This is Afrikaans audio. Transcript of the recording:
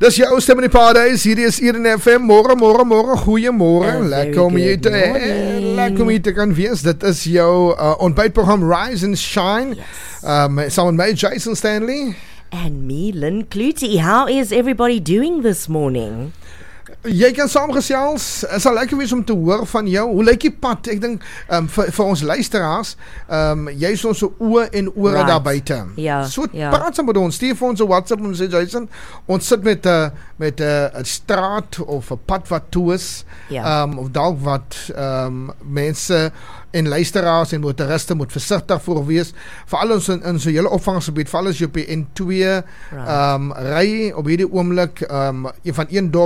Dis jou stem in die paradise. Hierdie is Eden FM. Môre, goeiemôre. Lekker om hier te kan wees. Dit is jou ontbytprogram Rise and Shine. Saam met my, Jason Stanley. And me, Lynn Clutie. How is everybody doing this morning? Jy kan saamgesels. Is al lekker wees om te hoor van jou. Hoe lyk die pad? Ek dink vir ons luisteraars, jy is ons oë en ore daar buite. So praat saam met ons. Stuur vir ons 'n WhatsApp en sê Jason, ons sit met 'n straat of 'n pad wat toe is. Of dalk wat mense en luisteraars en motoriste moet versigtig voor wees. Veral ons in so hele opvangsgebied, veral as jy op die N2 ry op hierdie oomblik van een dorp